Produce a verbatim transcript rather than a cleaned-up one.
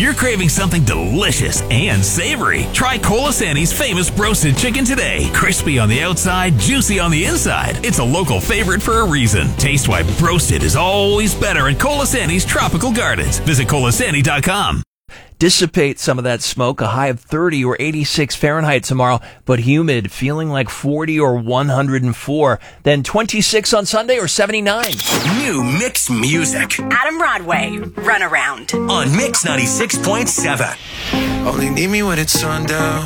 you're craving something delicious and savory, try Colasanti's famous broasted chicken today. Crispy on the outside, juicy on the inside. It's a local favorite for a reason. Taste why broasted is always better at Colasanti's Tropical Gardens. Visit colasanti dot com. Dissipate some of that smoke, a high of thirty or eighty-six Fahrenheit tomorrow, but humid, feeling like forty or one hundred four. Then twenty-six on Sunday or seventy-nine. New Mix music. Adam Broadway, Runaround. On Mix ninety-six point seven. Only need me when it's sundown.